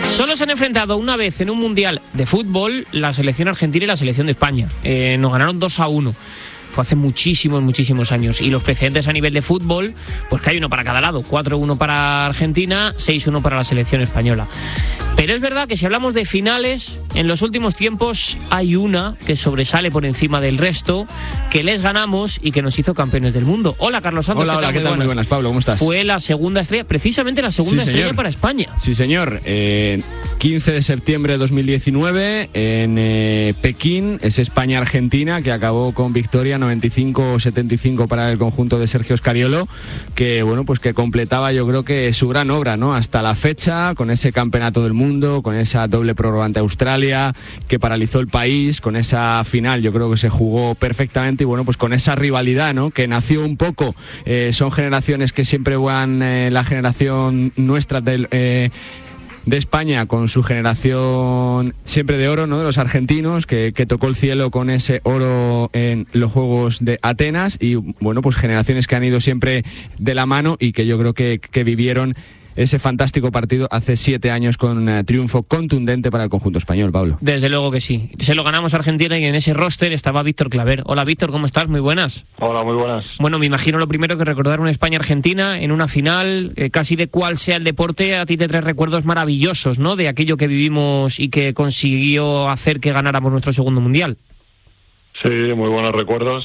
Solo se han enfrentado una vez en un mundial de fútbol la selección argentina y la selección de España. Nos ganaron 2-1. Fue hace muchísimos años. Y los precedentes a nivel de fútbol, pues que hay uno para cada lado. 4-1 para Argentina, 6-1 para la selección española. Pero es verdad que si hablamos de finales, en los últimos tiempos hay una que sobresale por encima del resto, que les ganamos y que nos hizo campeones del mundo. Hola, Carlos Santos. Hola, ¿qué tal? Muy buenas, Pablo, ¿cómo estás? Fue la segunda estrella, precisamente la segunda estrella para España. Sí, señor. 15 de septiembre de 2019 en Pekín, es España-Argentina, que acabó con victoria 95-75 para el conjunto de Sergio Scariolo, que bueno, pues que completaba, yo creo que su gran obra, ¿no? Hasta la fecha, con ese campeonato del mundo, con esa doble prórroga ante Australia, que paralizó el país, con esa final, yo creo que se jugó perfectamente, y bueno, pues con esa rivalidad, ¿no? Que nació un poco, son generaciones que siempre van, la generación nuestra de España con su generación siempre de oro, ¿no? De los argentinos, que tocó el cielo con ese oro en los Juegos de Atenas, y bueno, pues generaciones que han ido siempre de la mano y que yo creo que vivieron ese fantástico partido hace 7 años con triunfo contundente para el conjunto español, Pablo. Desde luego que sí. Se lo ganamos a Argentina y en ese roster estaba Víctor Claver. Hola, Víctor, ¿cómo estás? Muy buenas. Hola, muy buenas. Bueno, me imagino lo primero que recordar una España-Argentina en una final, casi de cual sea el deporte, a ti te trae recuerdos maravillosos, ¿no? De aquello que vivimos y que consiguió hacer que ganáramos nuestro segundo mundial. Sí, muy buenos recuerdos.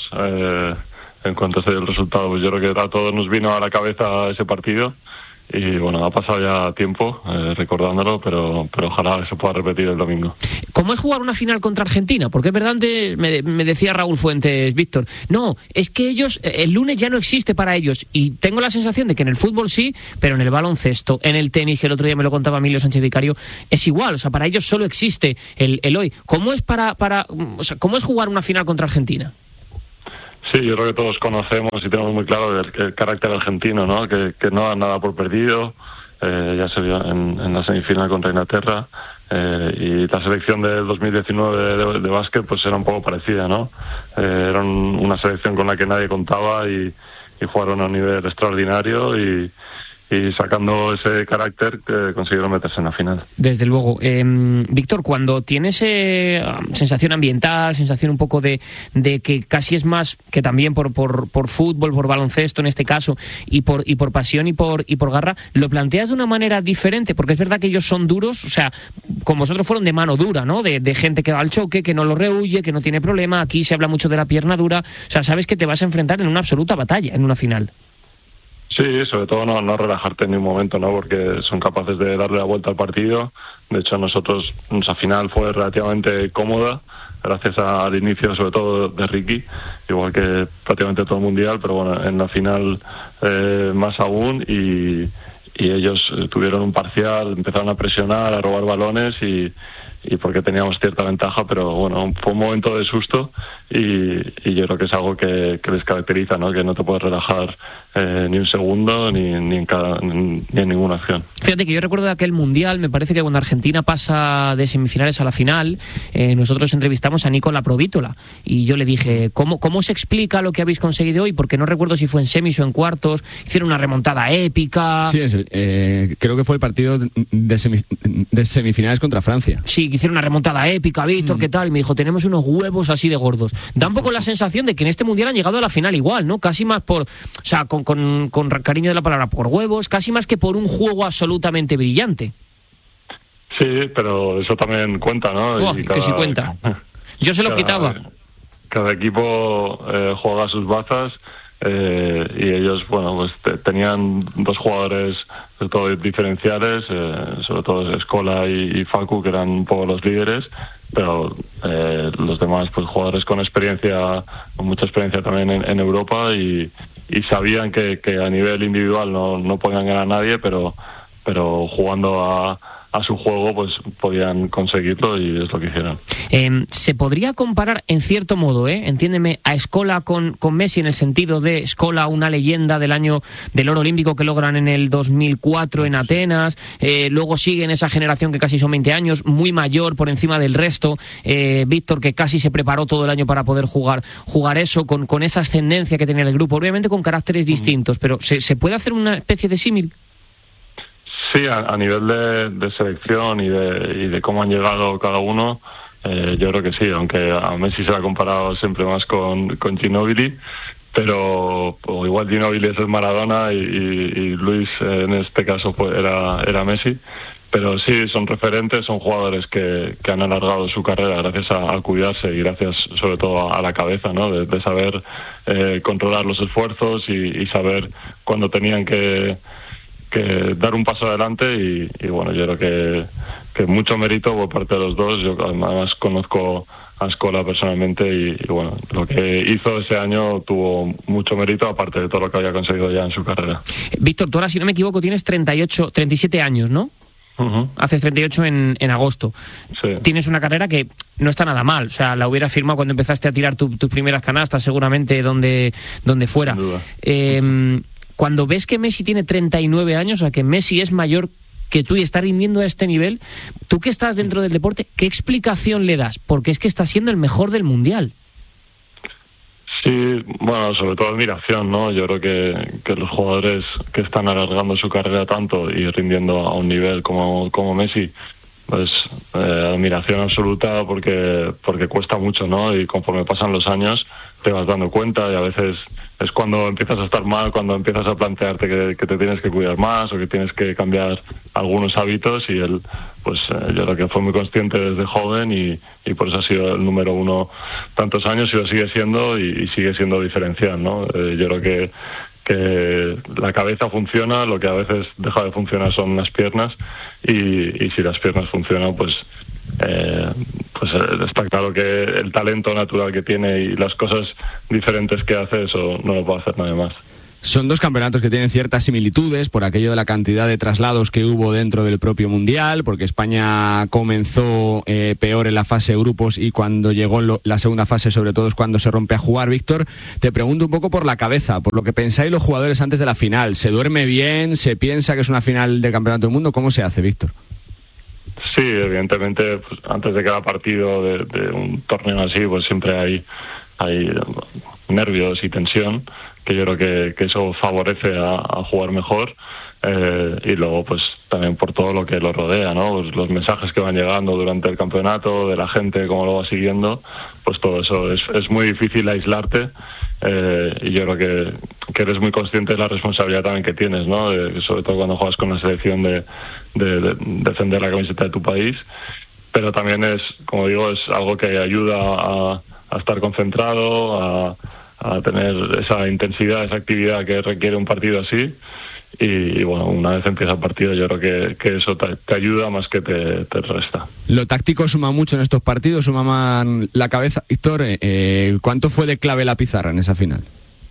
En cuanto a el resultado, pues yo creo que a todos nos vino a la cabeza ese partido. Y bueno, ha pasado ya tiempo recordándolo, pero ojalá se pueda repetir el domingo. ¿Cómo es jugar una final contra Argentina? Porque es verdad, antes me decía Raúl Fuentes, Víctor, no, es que ellos, el lunes ya no existe para ellos, y tengo la sensación de que en el fútbol sí, pero en el baloncesto, en el tenis, que el otro día me lo contaba Emilio Sánchez Vicario, es igual, o sea, para ellos solo existe el hoy. ¿Cómo es o sea, cómo es jugar una final contra Argentina? Sí, yo creo que todos conocemos y tenemos muy claro el carácter argentino, ¿no? Que no da nada por perdido. Ya se vio en la semifinal contra Inglaterra. Y la selección del 2019 de básquet pues era un poco parecida, ¿no? Era una selección con la que nadie contaba y jugaron a un nivel extraordinario y sacando ese carácter consiguieron meterse en la final. Desde luego. Víctor, cuando tienes sensación ambiental, sensación un poco de que casi es más que también por fútbol, por baloncesto en este caso, y por pasión y por garra, ¿lo planteas de una manera diferente? Porque es verdad que ellos son duros, o sea, con vosotros fueron de mano dura, ¿no? De gente que va al choque, que no lo rehuye, que no tiene problema. Aquí se habla mucho de la pierna dura. O sea, sabes que te vas a enfrentar en una absoluta batalla, en una final. Sí, sobre todo no relajarte en ningún momento, ¿no? Porque son capaces de darle la vuelta al partido. De hecho, nuestra final fue relativamente cómoda, gracias al inicio, sobre todo, de Ricky, igual que prácticamente todo el mundial, pero bueno, en la final más aún, y ellos tuvieron un parcial, empezaron a presionar, a robar balones y porque teníamos cierta ventaja, pero bueno, fue un momento de susto y yo creo que es algo que les caracteriza, ¿no? Que no te puedes relajar ni un segundo ni en ninguna acción. Fíjate que yo recuerdo de aquel mundial, me parece que cuando Argentina pasa de semifinales a la final, nosotros entrevistamos a Nicola Provítola y yo le dije, ¿cómo se explica lo que habéis conseguido hoy? Porque no recuerdo si fue en semis o en cuartos, hicieron una remontada épica. Sí, creo que fue el partido de semifinales contra Francia. Sí, que hicieron una remontada épica, Víctor, ¿qué tal? Y me dijo, tenemos unos huevos así de gordos. Da un poco la sensación de que en este mundial han llegado a la final igual, ¿no? Casi más o sea, con cariño de la palabra, por huevos, casi más que por un juego absolutamente brillante. Sí, pero eso también cuenta, ¿no? Que sí cuenta. Yo se los quitaba. Cada equipo juega sus bazas. Y ellos, bueno, pues tenían dos jugadores sobre todo diferenciales, sobre todo Scola y Facu, que eran un poco los líderes, pero los demás, pues jugadores con experiencia, con mucha experiencia también en Europa, y sabían que a nivel individual no podían ganar a nadie, pero jugando a su juego pues podían conseguirlo, y es lo que hicieron. Se podría comparar en cierto modo, entiéndeme, a Scola con Messi, en el sentido de Scola, una leyenda del año del oro olímpico que logran en el 2004 en Atenas, luego sigue en esa generación que casi son 20 años, muy mayor por encima del resto, Víctor, que casi se preparó todo el año para poder jugar eso, con esa ascendencia que tenía el grupo, obviamente con caracteres distintos, pero ¿se puede hacer una especie de símil? Sí, a nivel de selección y de cómo han llegado cada uno, yo creo que sí, aunque a Messi se le ha comparado siempre más con Ginóbili, pero igual Ginóbili es el Maradona y Luis en este caso pues era Messi. Pero sí, son referentes, son jugadores que han alargado su carrera gracias a cuidarse y gracias sobre todo a la cabeza, ¿no? De saber controlar los esfuerzos y saber cuándo tenían que dar un paso adelante y bueno, yo creo que mucho mérito por parte de los dos. Yo además conozco a Scola personalmente y bueno, lo que hizo ese año tuvo mucho mérito, aparte de todo lo que había conseguido ya en su carrera. Víctor, tú ahora, si no me equivoco, tienes 37 años, ¿no? Uh-huh. Haces 38 en agosto. Sí. Tienes una carrera que no está nada mal. O sea, la hubieras firmado cuando empezaste a tirar tus primeras canastas, seguramente donde fuera. Sin duda. Cuando ves que Messi tiene 39 años, o sea, que Messi es mayor que tú y está rindiendo a este nivel, tú que estás dentro del deporte, ¿qué explicación le das? Porque es que está siendo el mejor del Mundial. Sí, bueno, sobre todo admiración, ¿no? Yo creo que los jugadores que están alargando su carrera tanto y rindiendo a un nivel como Messi, pues admiración absoluta porque cuesta mucho, ¿no? Y conforme pasan los años te vas dando cuenta y a veces es cuando empiezas a estar mal, cuando empiezas a plantearte que te tienes que cuidar más o que tienes que cambiar algunos hábitos y él, pues yo creo que fue muy consciente desde joven y por eso ha sido el número uno tantos años y lo sigue siendo y sigue siendo diferencial, ¿no? Yo creo que la cabeza funciona, lo que a veces deja de funcionar son las piernas y si las piernas funcionan pues está claro que el talento natural que tiene y las cosas diferentes que hace, eso no lo puede hacer nadie más. Son dos campeonatos que tienen ciertas similitudes por aquello de la cantidad de traslados que hubo dentro del propio Mundial, porque España comenzó peor en la fase de grupos y cuando llegó la segunda fase, sobre todo, es cuando se rompe a jugar. Víctor, te pregunto un poco por la cabeza, por lo que pensáis los jugadores antes de la final. ¿Se duerme bien? ¿Se piensa que es una final del Campeonato del Mundo? ¿Cómo se hace, Víctor? Sí, evidentemente, pues, antes de cada partido de un torneo así, pues siempre hay nervios y tensión, que yo creo que eso favorece a jugar mejor, y luego pues también por todo lo que lo rodea, ¿no? Pues los mensajes que van llegando durante el campeonato, de la gente, cómo lo va siguiendo, pues todo eso es muy difícil aislarte, y yo creo que eres muy consciente de la responsabilidad también que tienes, ¿no? Sobre todo cuando juegas con la selección de defender la camiseta de tu país, pero también es, como digo, es algo que ayuda a estar concentrado, a tener esa intensidad, esa actividad que requiere un partido así. Y bueno, una vez empieza el partido, yo creo que eso te ayuda más que te resta. Lo táctico suma mucho en estos partidos, suma más la cabeza. Víctor, ¿cuánto fue de clave la pizarra en esa final?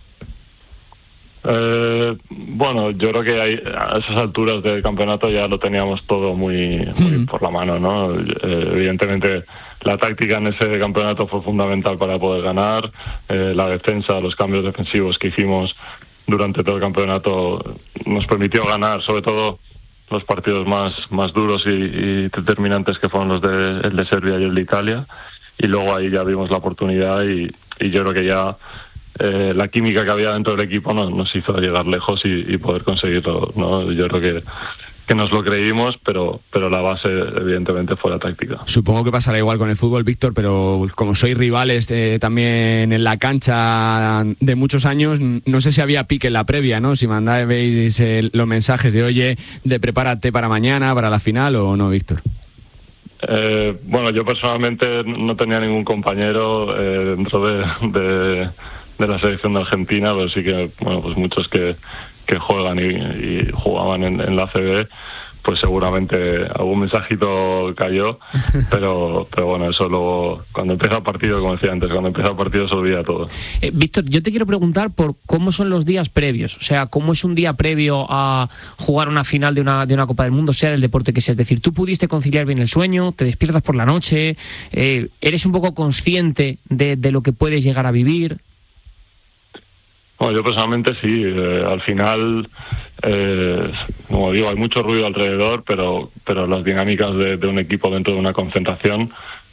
Bueno, yo creo que a esas alturas del campeonato ya lo teníamos todo muy por la mano, ¿no? Evidentemente la táctica en ese campeonato fue fundamental para poder ganar, la defensa, los cambios defensivos que hicimos durante todo el campeonato nos permitió ganar, sobre todo los partidos más duros y determinantes, que fueron el de Serbia y el de Italia, y luego ahí ya vimos la oportunidad y yo creo que ya la química que había dentro del equipo nos hizo llegar lejos y poder conseguirlo, ¿no? Yo creo que nos lo creímos, pero la base evidentemente fue la táctica. Supongo que pasará igual con el fútbol, Víctor, pero como sois rivales también en la cancha de muchos años, no sé si había pique en la previa, ¿no? Si mandabais los mensajes de oye, de prepárate para mañana, para la final, o no, Víctor. Bueno, yo personalmente no tenía ningún compañero dentro de la selección de Argentina, pero sí que, bueno, pues muchos que juegan y jugaban en la ACB, pues seguramente algún mensajito cayó, pero bueno, eso luego, cuando empieza el partido, como decía antes, cuando empieza el partido se olvida todo. Víctor, yo te quiero preguntar por cómo son los días previos, o sea, cómo es un día previo a jugar una final de una Copa del Mundo, sea del deporte que sea. Es decir, ¿tú pudiste conciliar bien el sueño? ¿Te despiertas por la noche? ¿Eres un poco consciente de lo que puedes llegar a vivir? Bueno, yo personalmente sí. Al final, como digo, hay mucho ruido alrededor, pero las dinámicas de un equipo dentro de una concentración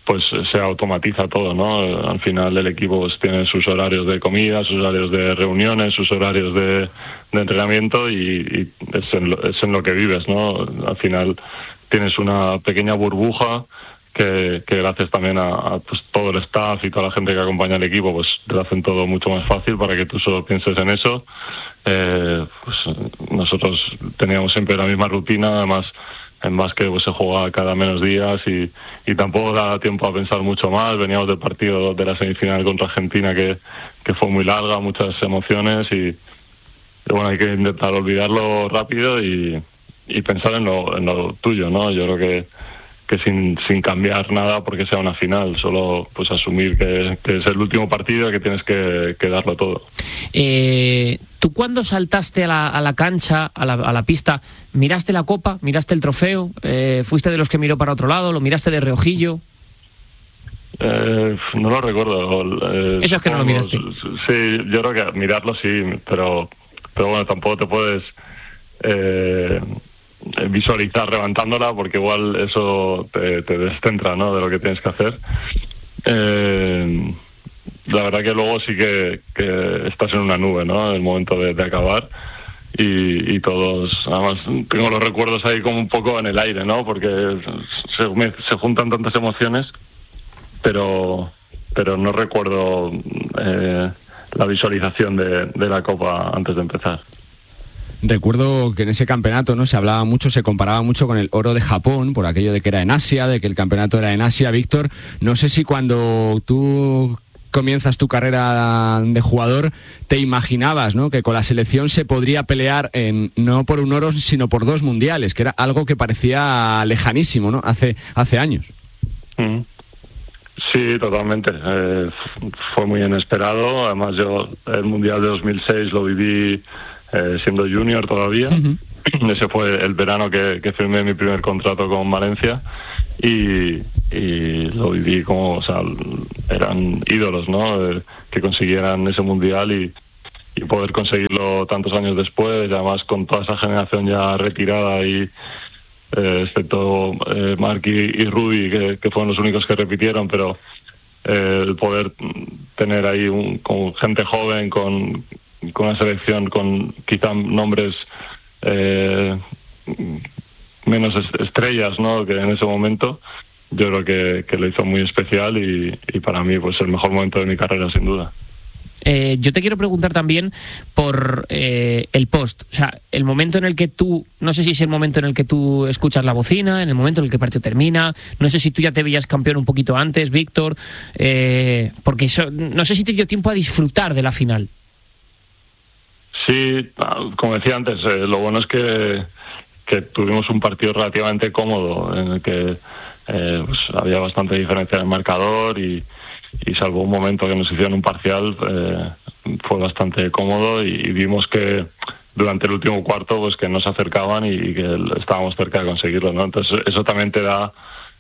pues se automatiza todo, ¿no? Al final el equipo pues tiene sus horarios de comida, sus horarios de reuniones, sus horarios de entrenamiento y es en lo que vives, ¿no? Al final tienes una pequeña burbuja que gracias también a pues, todo el staff y toda la gente que acompaña al equipo, pues te lo hacen todo mucho más fácil para que tú solo pienses en eso. Pues nosotros teníamos siempre la misma rutina, además en básquet pues se juega cada menos días y tampoco da tiempo a pensar mucho más. Veníamos del partido de la semifinal contra Argentina que fue muy larga, muchas emociones y bueno, hay que intentar olvidarlo rápido y pensar en lo tuyo, ¿no? Yo creo que sin cambiar nada porque sea una final, solo pues asumir que es el último partido y que tienes que darlo todo. ¿Tú cuando saltaste a la cancha, a la pista, miraste la copa, miraste el trofeo, fuiste de los que miró para otro lado, lo miraste de reojillo? No lo recuerdo. Eso es que no lo miraste. Sí, yo creo que mirarlo sí, pero bueno, tampoco te puedes visualizar levantándola porque igual eso te descentra, ¿no?, de lo que tienes que hacer. La verdad que luego sí que estás en una nube, ¿no?, en el momento de acabar y todos, además tengo los recuerdos ahí como un poco en el aire, ¿no?, porque se juntan tantas emociones, pero no recuerdo la visualización de la copa antes de empezar. Recuerdo que en ese campeonato, ¿no?, se hablaba mucho, se comparaba mucho con el oro de Japón, por aquello de que era en Asia, de que el campeonato era en Asia. Víctor, no sé si cuando tú comienzas tu carrera de jugador te imaginabas, ¿no?, que con la selección se podría pelear no por un oro, sino por 2 mundiales, que era algo que parecía lejanísimo, ¿no?, hace años. Sí, totalmente. Fue muy inesperado. Además, yo el Mundial de 2006 lo viví siendo junior todavía. Uh-huh. Ese fue el verano que firmé mi primer contrato con Valencia y lo viví como, o sea, eran ídolos, ¿no?, que consiguieran ese Mundial y poder conseguirlo tantos años después, además con toda esa generación ya retirada y excepto Marc y Rudy, que fueron los únicos que repitieron, pero el poder tener ahí con gente joven, con una selección con quizá nombres menos estrellas, ¿no?, que en ese momento, yo creo que lo hizo muy especial y para mí pues el mejor momento de mi carrera, sin duda. Yo te quiero preguntar también por el post, o sea, el momento en el que tú, no sé si es el momento en el que tú escuchas la bocina, en el momento en el que el partido termina, no sé si tú ya te veías campeón un poquito antes, Víctor, porque eso, no sé si te dio tiempo a disfrutar de la final. Sí, como decía antes, lo bueno es que tuvimos un partido relativamente cómodo en el que pues había bastante diferencia en el marcador y salvo un momento que nos hicieron un parcial, fue bastante cómodo y vimos que durante el último cuarto pues que nos acercaban y que estábamos cerca de conseguirlo, ¿no? Entonces eso también te da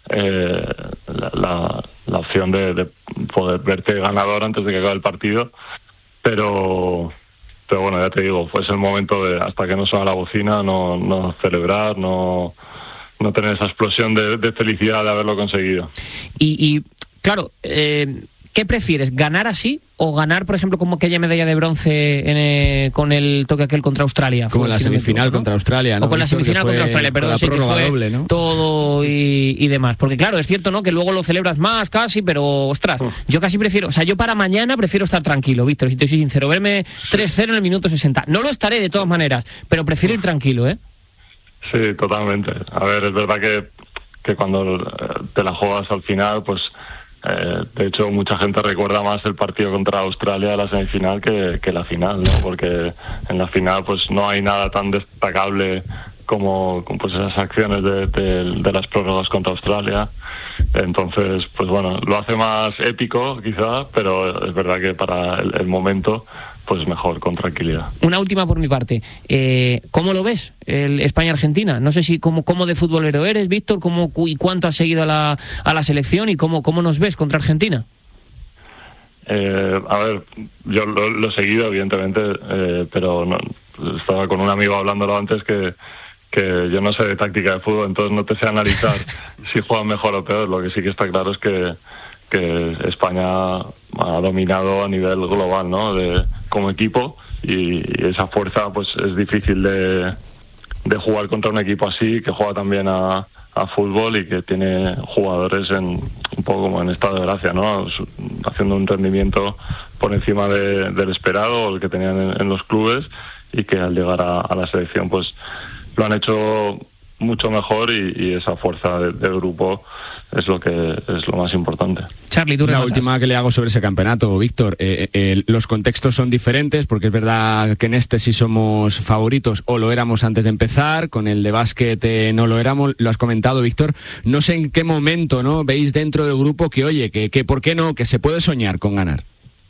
la opción de poder verte ganador antes de que acabe el partido, pero bueno, ya te digo, fue el momento de, hasta que no suena la bocina, no celebrar, no tener esa explosión de felicidad de haberlo conseguido. Y claro, ¿qué prefieres? ¿Ganar así o ganar, por ejemplo, como aquella medalla de bronce con el toque aquel contra Australia? Como la semifinal, ¿no?, contra Australia, ¿no? O con la semifinal contra Australia, perdón, sí, que fue doble, ¿no?, todo y demás. Porque claro, es cierto, ¿no?, que luego lo celebras más casi, pero ostras, yo casi prefiero, o sea, yo para mañana prefiero estar tranquilo, Víctor, si te soy sincero, verme 3-0 en el minuto 60. No lo estaré de todas maneras, pero prefiero ir tranquilo, ¿eh? Sí, totalmente. A ver, es verdad que cuando te la juegas al final, pues de hecho mucha gente recuerda más el partido contra Australia, la semifinal, que la final, ¿no? Porque en la final pues no hay nada tan destacable como pues esas acciones de las prórrogas contra Australia. Entonces, pues bueno, lo hace más épico quizá, pero es verdad que para el momento pues mejor, con tranquilidad. Una última por mi parte. ¿Cómo lo ves el España-Argentina? No sé si cómo de futbolero eres, Víctor, y cuánto has seguido a la selección y cómo nos ves contra Argentina. A ver, yo lo he seguido, evidentemente, pero no, estaba con un amigo hablándolo antes que que yo no sé de táctica de fútbol, entonces no te sé analizar si juegan mejor o peor. Lo que sí que está claro es que España ha dominado a nivel global, ¿no? Como equipo, y esa fuerza pues es difícil de jugar contra un equipo así, que juega también a fútbol y que tiene jugadores un poco como en estado de gracia, ¿no? Haciendo un rendimiento por encima del esperado, o el que tenían en los clubes, y que al llegar a la selección pues lo han hecho mucho mejor, y esa fuerza del grupo es lo más importante. Charly, tú la última que le hago sobre ese campeonato, Víctor. Los contextos son diferentes, porque es verdad que en este sí somos favoritos, o lo éramos antes de empezar. Con el de básquet no lo éramos, lo has comentado, Víctor. No sé en qué momento, ¿no?, veis dentro del grupo que oye, que por qué no, que se puede soñar con ganar.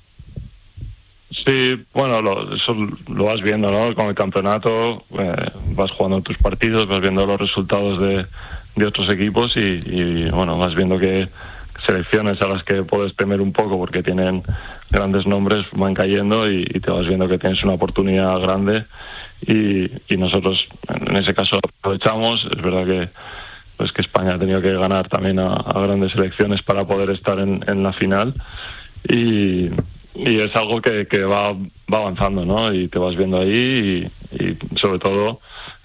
Sí, bueno, eso lo vas viendo, ¿no? Con el campeonato vas jugando tus partidos, vas viendo los resultados de otros equipos, y bueno, vas viendo que selecciones a las que puedes temer un poco porque tienen grandes nombres van cayendo, y te vas viendo que tienes una oportunidad grande, y nosotros en ese caso aprovechamos. Es verdad que España ha tenido que ganar también a grandes selecciones para poder estar en la final, y es algo que va avanzando, ¿no? Y te vas viendo ahí, y sobre todo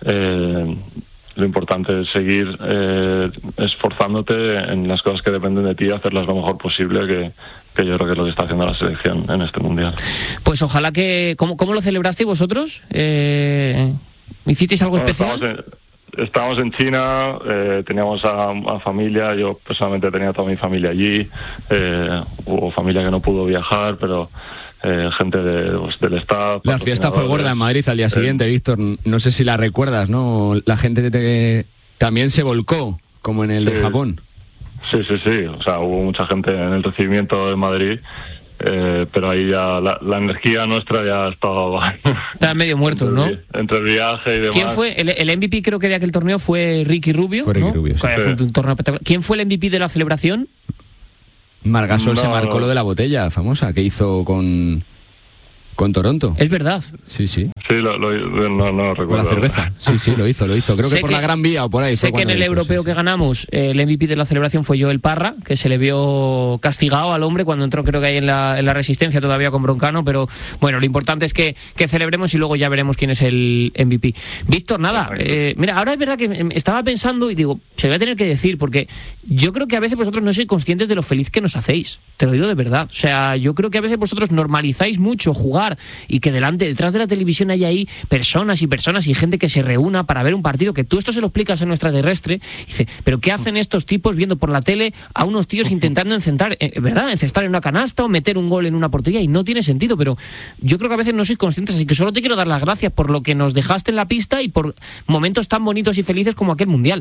lo importante es seguir esforzándote en las cosas que dependen de ti, hacerlas lo mejor posible, que yo creo que es lo que está haciendo la selección en este mundial. Pues ojalá que... ¿Cómo lo celebrasteis vosotros? ¿Hicisteis algo especial? Estábamos en China, teníamos a familia, yo personalmente tenía toda mi familia allí, hubo familia que no pudo viajar, pero gente del staff. La fiesta fue gorda en Madrid al día siguiente, Víctor, no sé si la recuerdas, ¿no? La gente también se volcó, como en el de Japón. Sí, o sea, hubo mucha gente en el recibimiento en Madrid. Pero ahí ya la energía nuestra ya estaba medio muerto, ¿no? Entre el viaje y demás. ¿Quién fue? El MVP creo que de aquel torneo fue Ricky Rubio. Fue Ricky Rubio, sí. Fue un torneo espectacular. ¿Quién fue el MVP de la celebración? Marc Gasol se marcó lo de la botella famosa que hizo con Toronto. Es verdad. Sí. Sí, no recuerdo. Con la cerveza. Sí, lo hizo. Creo que por la Gran Vía o por ahí. Sé que en el europeo que ganamos, el MVP de la celebración fue Joel Parra, que se le vio castigado al hombre cuando entró, creo que ahí en la Resistencia todavía con Broncano, pero bueno, lo importante es que celebremos y luego ya veremos quién es el MVP. Víctor, nada, mira, ahora es verdad que estaba pensando y digo, se lo voy a tener que decir, porque yo creo que a veces vosotros no sois conscientes de lo feliz que nos hacéis, te lo digo de verdad. O sea, yo creo que a veces vosotros normalizáis mucho jugar, y que detrás de la televisión hay ahí personas y gente que se reúna para ver un partido, que tú esto se lo explicas en nuestra terrestre, y dice, pero ¿qué hacen estos tipos viendo por la tele a unos tíos intentando encestar en una canasta o meter un gol en una portería? Y no tiene sentido, pero yo creo que a veces no sois conscientes, así que solo te quiero dar las gracias por lo que nos dejaste en la pista y por momentos tan bonitos y felices como aquel mundial.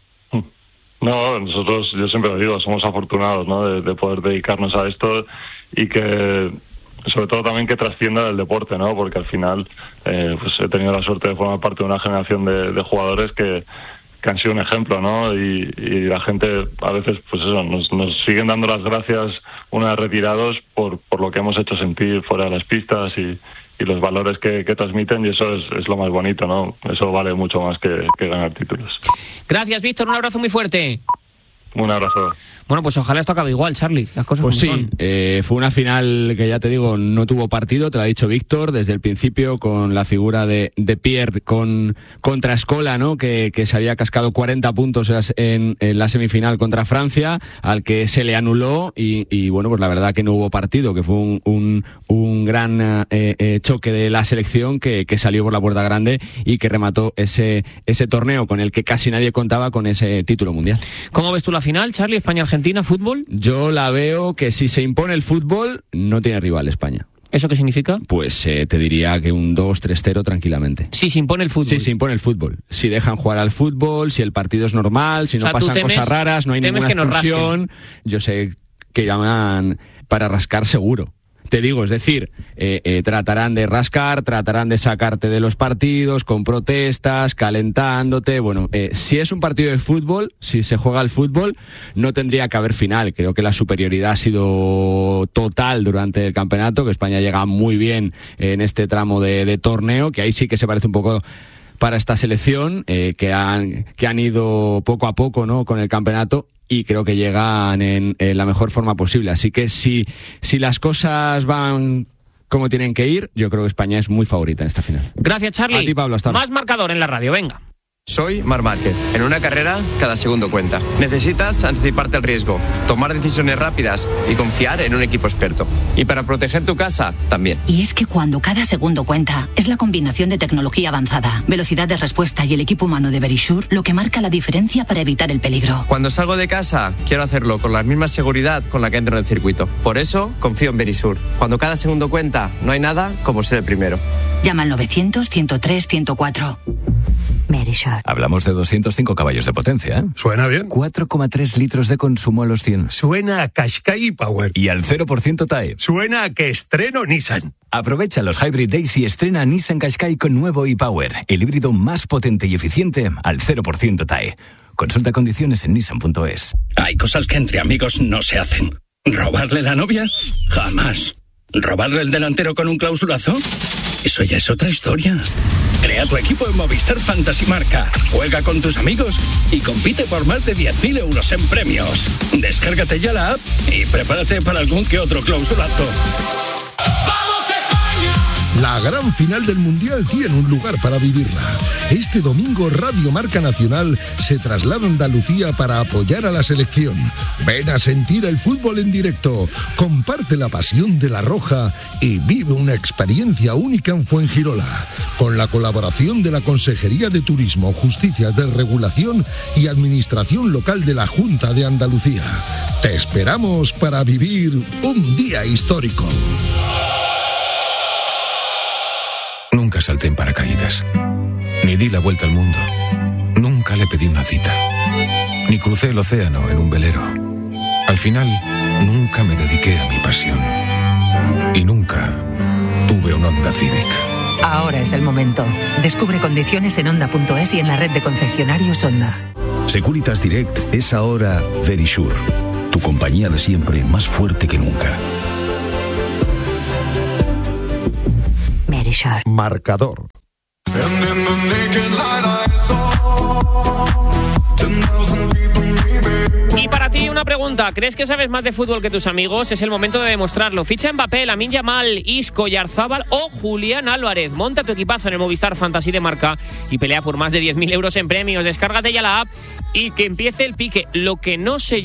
No, nosotros, yo siempre lo digo, somos afortunados, ¿no?, de poder dedicarnos a esto, y que sobre todo también que trascienda el deporte, ¿no? Porque al final pues he tenido la suerte de formar parte de una generación de jugadores que han sido un ejemplo, ¿no? Y la gente a veces, pues eso, nos siguen dando las gracias una vez retirados por lo que hemos hecho sentir fuera de las pistas, y los valores que transmiten, y eso es lo más bonito, ¿no? Eso vale mucho más que ganar títulos. Gracias, Víctor, un abrazo muy fuerte. Un abrazo. Bueno, pues ojalá esto acabe igual, Charly. Las cosas pues como sí, son. Fue una final que ya te digo, no tuvo partido, te lo ha dicho Víctor, desde el principio, con la figura de Pierre contra Escola, ¿no? Que se había cascado 40 puntos en la semifinal contra Francia, al que se le anuló, y bueno, pues la verdad que no hubo partido, que fue un gran choque de la selección que salió por la puerta grande y que remató ese torneo con el que casi nadie contaba, con ese título mundial. ¿Cómo ves tú la final, Charly? España-Argentina, fútbol. Yo la veo que si se impone el fútbol, no tiene rival España. ¿Eso qué significa? Pues te diría que un 2-3-0 tranquilamente. Si se impone el fútbol. Sí, se impone el fútbol. Si dejan jugar al fútbol, si el partido es normal, si no pasan cosas raras, no hay ninguna expulsión. Yo sé que llaman para rascar seguro. Te digo, es decir, tratarán de rascar, tratarán de sacarte de los partidos con protestas, calentándote. Bueno, si es un partido de fútbol, si se juega al fútbol, no tendría que haber final. Creo que la superioridad ha sido total durante el campeonato, que España llega muy bien en este tramo de torneo, que ahí sí que se parece un poco para esta selección, que han ido poco a poco, ¿no?, con el campeonato, y creo que llegan en la mejor forma posible. Así que si las cosas van como tienen que ir, yo creo que España es muy favorita en esta final. Gracias, Charly. A ti, Pablo, hasta ahora. Más marcador en la radio, venga. Soy Marc Márquez. En una carrera, cada segundo cuenta. Necesitas anticiparte al riesgo, tomar decisiones rápidas y confiar en un equipo experto. Y para proteger tu casa, también. Y es que cuando cada segundo cuenta, es la combinación de tecnología avanzada, velocidad de respuesta y el equipo humano de Verisure lo que marca la diferencia para evitar el peligro. Cuando salgo de casa, quiero hacerlo con la misma seguridad con la que entro en el circuito. Por eso, confío en Verisure. Cuando cada segundo cuenta, no hay nada como ser el primero. Llama al 900-103-104. Verisure. Hablamos de 205 caballos de potencia, ¿eh? Suena bien. 4,3 litros de consumo a los 100. Suena a Qashqai Power. Y al 0% TAE. Suena a que estreno Nissan. Aprovecha los Hybrid Days y estrena Nissan Qashqai con nuevo e-Power, el híbrido más potente y eficiente al 0% TAE. Consulta condiciones en nissan.es. Hay cosas que entre amigos no se hacen. ¿Robarle la novia? Jamás. ¿Robarle el delantero con un clausulazo? Eso ya es otra historia. Crea tu equipo en Movistar Fantasy Marca. Juega con tus amigos y compite por más de 10.000 euros en premios. Descárgate ya la app y prepárate para algún que otro clausulazo. La gran final del Mundial tiene un lugar para vivirla. Este domingo Radio Marca Nacional se traslada a Andalucía para apoyar a la selección. Ven a sentir el fútbol en directo, comparte la pasión de la Roja y vive una experiencia única en Fuengirola, con la colaboración de la Consejería de Turismo, Justicia de Regulación y Administración Local de la Junta de Andalucía. Te esperamos para vivir un día histórico. Nunca salté en paracaídas, ni di la vuelta al mundo, nunca le pedí una cita, ni crucé el océano en un velero. Al final, nunca me dediqué a mi pasión y nunca tuve un Honda Civic. Ahora es el momento. Descubre condiciones en Honda.es y en la red de concesionarios Honda. Securitas Direct es ahora Verisure, tu compañía de siempre más fuerte que nunca. Verisure. Marcador. Y para ti una pregunta, ¿crees que sabes más de fútbol que tus amigos? Es el momento de demostrarlo. Ficha Mbappé, Lamine Yamal, Isco, Yarzábal o Julián Álvarez. Monta tu equipazo en el Movistar Fantasy de Marca y pelea por más de 10.000 euros en premios. Descárgate ya la app y que empiece el pique. Lo que no sé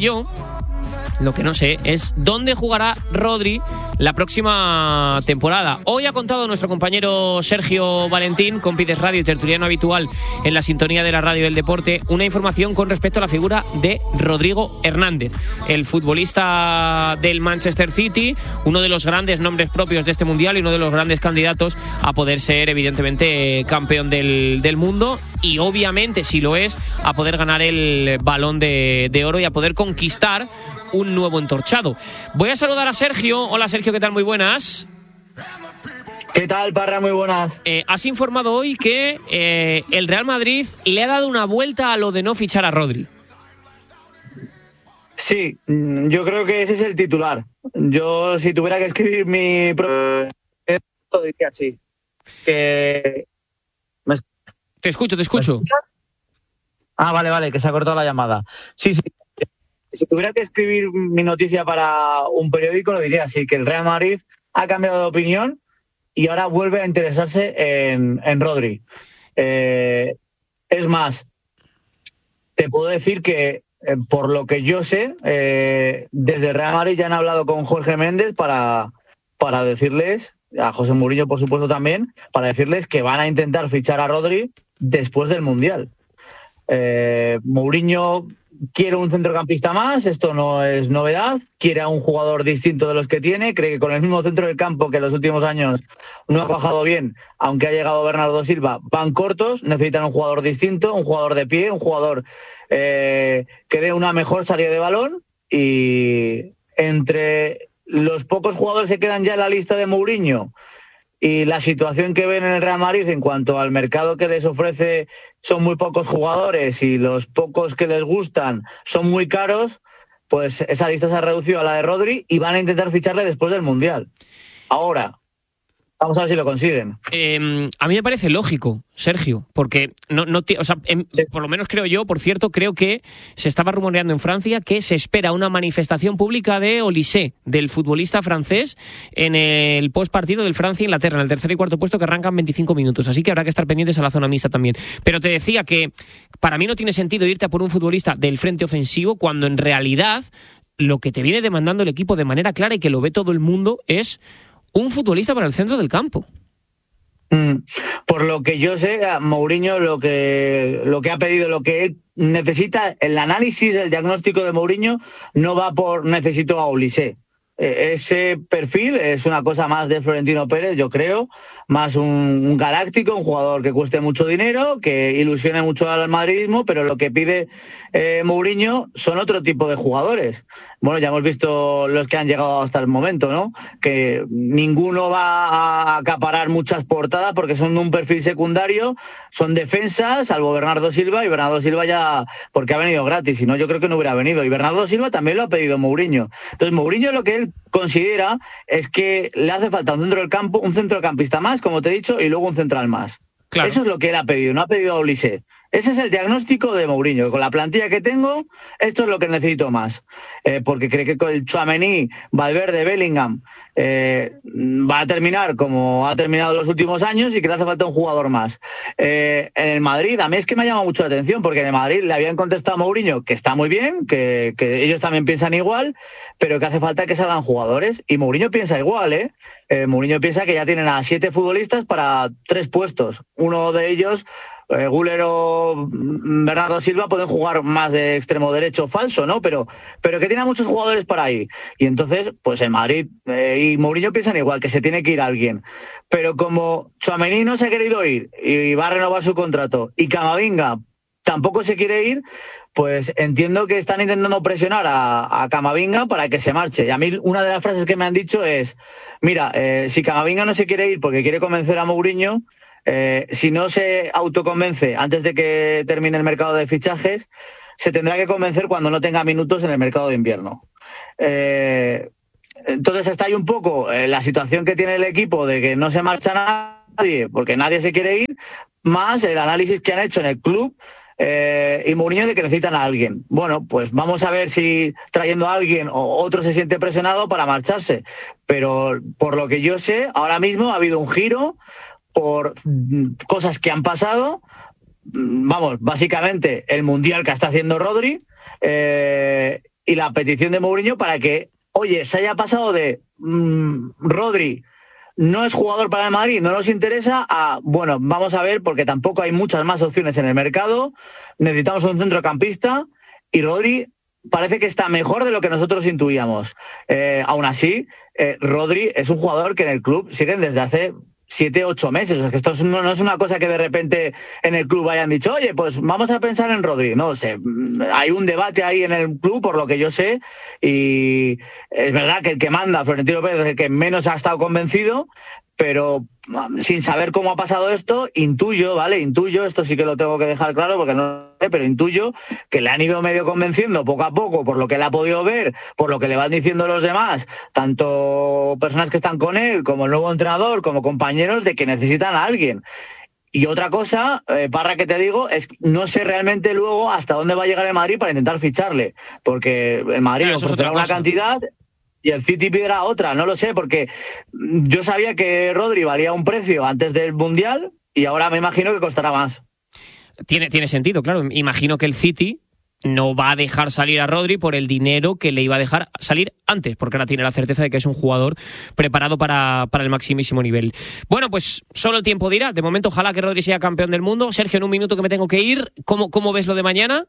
es dónde jugará Rodri la próxima temporada. Hoy ha contado nuestro compañero Sergio Valentín, compi de radio y tertuliano habitual en la sintonía de la radio del deporte, una información con respecto a la figura de Rodrigo Hernández, el futbolista del Manchester City, uno de los grandes nombres propios de este mundial y uno de los grandes candidatos a poder ser evidentemente campeón del mundo y obviamente, si lo es, a poder ganar el Balón de Oro y a poder conquistar un nuevo entorchado. Voy a saludar a Sergio. Hola Sergio, ¿qué tal? Muy buenas. ¿Qué tal, Parra? Muy buenas. Has informado hoy que el Real Madrid le ha dado una vuelta a lo de no fichar a Rodri. Sí, yo creo que ese es el titular. Yo, si tuviera que escribir mi lo diría así. Que... Te escucho. Ah, vale, que se ha cortado la llamada. Sí. Si tuviera que escribir mi noticia para un periódico, lo diría así, que el Real Madrid ha cambiado de opinión y ahora vuelve a interesarse en Rodri. Es más, te puedo decir que, por lo que yo sé, desde el Real Madrid ya han hablado con Jorge Méndez para decirles, a José Mourinho por supuesto también, para decirles que van a intentar fichar a Rodri después del Mundial. Mourinho quiere un centrocampista más, esto no es novedad, quiere a un jugador distinto de los que tiene, cree que con el mismo centro del campo que en los últimos años no ha bajado bien, aunque ha llegado Bernardo Silva, van cortos, necesitan un jugador distinto, un jugador de pie, un jugador que dé una mejor salida de balón, y entre los pocos jugadores que quedan ya en la lista de Mourinho y la situación que ven en el Real Madrid en cuanto al mercado que les ofrece, son muy pocos jugadores y los pocos que les gustan son muy caros, pues esa lista se ha reducido a la de Rodri y van a intentar ficharle después del Mundial. Ahora, Vamos a ver si lo consiguen. A mí me parece lógico, Sergio, porque por lo menos creo yo, por cierto, creo que se estaba rumoreando en Francia que se espera una manifestación pública de Olise, del futbolista francés, en el postpartido del Francia-Inglaterra, en el tercer y cuarto puesto, que arrancan 25 minutos. Así que habrá que estar pendientes a la zona mixta también. Pero te decía que para mí no tiene sentido irte a por un futbolista del frente ofensivo cuando en realidad lo que te viene demandando el equipo de manera clara y que lo ve todo el mundo es un futbolista para el centro del campo. Por lo que yo sé, Mourinho lo que ha pedido, lo que él necesita, el análisis, el diagnóstico de Mourinho no va por necesito a Olise. Ese perfil es una cosa más de Florentino Pérez, yo creo, más un galáctico, un jugador que cueste mucho dinero, que ilusione mucho al madridismo, pero lo que pide Mourinho son otro tipo de jugadores. Bueno, ya hemos visto los que han llegado hasta el momento, ¿no? Que ninguno va a acaparar muchas portadas porque son de un perfil secundario, son defensas, salvo Bernardo Silva, y Bernardo Silva ya, porque ha venido gratis, si no yo creo que no hubiera venido. Y Bernardo Silva también lo ha pedido Mourinho. Entonces Mourinho lo que él considera es que le hace falta un centro del campo, un centrocampista más, como te he dicho, y luego un central más. Claro. Eso es lo que él ha pedido, no ha pedido a Olise. Ese es el diagnóstico de Mourinho. Con la plantilla que tengo, esto es lo que necesito más. Porque cree que con el Tchouaméni, Valverde, Bellingham va a terminar como ha terminado los últimos años y que le hace falta un jugador más. En el Madrid, a mí es que me ha llamado mucho la atención porque en el Madrid le habían contestado a Mourinho que está muy bien, que ellos también piensan igual, pero que hace falta que salgan jugadores. Y Mourinho piensa igual, ¿eh? Mourinho piensa que ya tienen a 7 futbolistas para 3 puestos. Uno de ellos, Güler o Bernardo Silva, pueden jugar más de extremo derecho falso, ¿no? Pero que tiene a muchos jugadores para ahí. Y entonces, pues en Madrid y Mourinho piensan igual, que se tiene que ir alguien. Pero como Tchouaméni no se ha querido ir y va a renovar su contrato, y Camavinga tampoco se quiere ir, pues entiendo que están intentando presionar a Camavinga para que se marche. Y a mí una de las frases que me han dicho es, mira, si Camavinga no se quiere ir porque quiere convencer a Mourinho, si no se autoconvence antes de que termine el mercado de fichajes, se tendrá que convencer cuando no tenga minutos en el mercado de invierno. Entonces está ahí un poco la situación que tiene el equipo de que no se marcha nadie porque nadie se quiere ir, más el análisis que han hecho en el club y Mourinho de que necesitan a alguien. Bueno, pues vamos a ver si trayendo a alguien o otro se siente presionado para marcharse. Pero por lo que yo sé, ahora mismo ha habido un giro por cosas que han pasado. Vamos, básicamente el mundial que está haciendo Rodri y la petición de Mourinho para que, oye, se haya pasado de Rodri no es jugador para el Madrid, no nos interesa, bueno, vamos a ver, porque tampoco hay muchas más opciones en el mercado, necesitamos un centrocampista y Rodri parece que está mejor de lo que nosotros intuíamos. Aún así, Rodri es un jugador que en el club siguen desde hace 7-8 meses. O sea, que esto no es una cosa que de repente en el club hayan dicho, oye, pues vamos a pensar en Rodri. No sé, hay un debate ahí en el club, por lo que yo sé, y es verdad que el que manda, Florentino Pérez, es el que menos ha estado convencido, pero sin saber cómo ha pasado esto, intuyo, esto sí que lo tengo que dejar claro porque no sé, pero intuyo que le han ido medio convenciendo poco a poco por lo que él ha podido ver, por lo que le van diciendo los demás, tanto personas que están con él, como el nuevo entrenador, como compañeros, de que necesitan a alguien. Y otra cosa, Parra, que te digo, es que no sé realmente luego hasta dónde va a llegar el Madrid para intentar ficharle, porque el Madrid ofrecerá una cantidad y el City pedirá otra, no lo sé, porque yo sabía que Rodri valía un precio antes del Mundial y ahora me imagino que costará más. Tiene sentido, claro. Imagino que el City no va a dejar salir a Rodri por el dinero que le iba a dejar salir antes, porque ahora tiene la certeza de que es un jugador preparado para el maximísimo nivel. Bueno, pues solo el tiempo dirá. De momento, ojalá que Rodri sea campeón del mundo. Sergio, en un minuto que me tengo que ir, ¿cómo ves lo de mañana?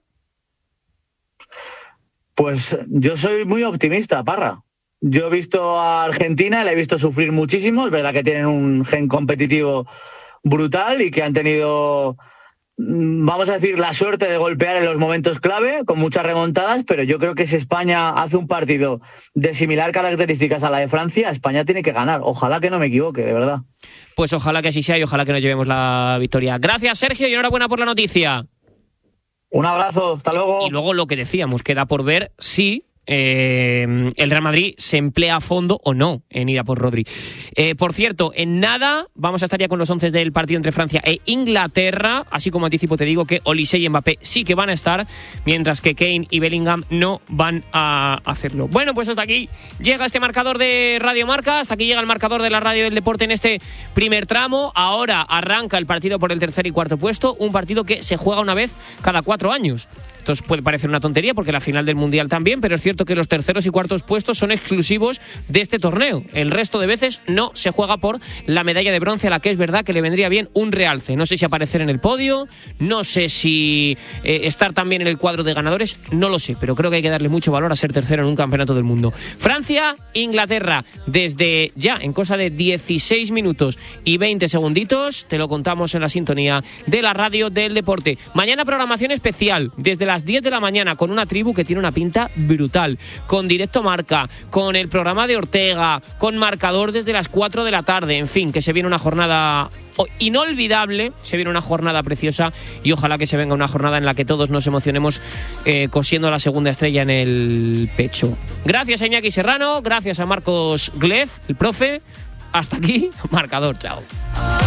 Pues yo soy muy optimista, Parra. Yo he visto a Argentina, le he visto sufrir muchísimo. Es verdad que tienen un gen competitivo brutal y que han tenido, vamos a decir, la suerte de golpear en los momentos clave, con muchas remontadas, pero yo creo que si España hace un partido de similar características a la de Francia, España tiene que ganar. Ojalá que no me equivoque, de verdad. Pues ojalá que así sea y ojalá que nos llevemos la victoria. Gracias, Sergio, y enhorabuena por la noticia. Un abrazo, hasta luego. Y luego lo que decíamos, queda por ver si el Real Madrid se emplea a fondo o no en ir a por Rodri. Por cierto, en nada vamos a estar ya con los 11 del partido entre Francia e Inglaterra, así como anticipo te digo que Olise y Mbappé sí que van a estar, mientras que Kane y Bellingham no van a hacerlo. Bueno, pues hasta aquí llega este marcador de Radio Marca, hasta aquí llega el marcador de la Radio del Deporte en este primer tramo. Ahora arranca el partido por el tercer y cuarto puesto, un partido que se juega una vez cada 4 años. Esto puede parecer una tontería porque la final del Mundial también, pero es cierto que los terceros y cuartos puestos son exclusivos de este torneo. El resto de veces no se juega por la medalla de bronce, a la que es verdad que le vendría bien un realce. No sé si aparecer en el podio, no sé si estar también en el cuadro de ganadores, no lo sé, pero creo que hay que darle mucho valor a ser tercero en un campeonato del mundo. Francia, Inglaterra, desde ya, en cosa de 16 minutos y 20 segunditos, te lo contamos en la sintonía de la Radio del Deporte. Mañana programación especial, desde las 10 de la mañana, con una tribu que tiene una pinta brutal, con Directo Marca, con el programa de Ortega, con marcador desde las 4 de la tarde, en fin, que se viene una jornada inolvidable, se viene una jornada preciosa y ojalá que se venga una jornada en la que todos nos emocionemos cosiendo la segunda estrella en el pecho. Gracias a Iñaki Serrano, gracias a Marcos Glez, el profe. Hasta aquí, marcador, chao.